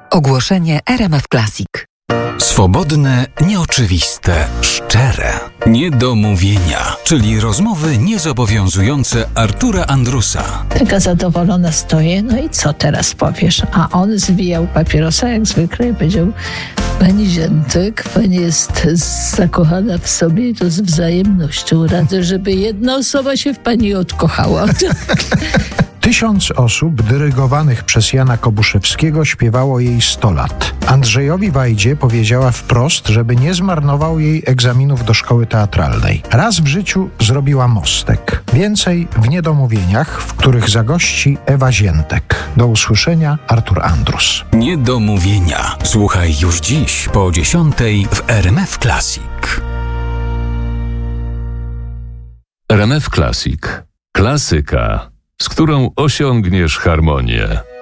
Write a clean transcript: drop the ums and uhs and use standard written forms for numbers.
Ogłoszenie RMF Classic. Swobodne, nieoczywiste, szczere. Niedomówienia, czyli rozmowy niezobowiązujące Artura Andrusa. Taka zadowolona stoję, no i co teraz powiesz? A on zwijał papierosa jak zwykle i powiedział: pani Ziętek, pani jest zakochana w sobie i to z wzajemnością. Radzę, żeby jedna osoba się w pani odkochała. 1000 osób dyrygowanych przez Jana Kobuszewskiego śpiewało jej 100 lat. Andrzejowi Wajdzie powiedziała wprost, żeby nie zmarnował jej egzaminów do szkoły teatralnej. Raz w życiu zrobiła mostek. Więcej w Niedomówieniach, w których zagości Ewa Ziętek. Do usłyszenia, Artur Andrus. Niedomówienia. Słuchaj już dziś po 10:00 w RMF Classic. RMF Classic. Klasyka, z którą osiągniesz harmonię.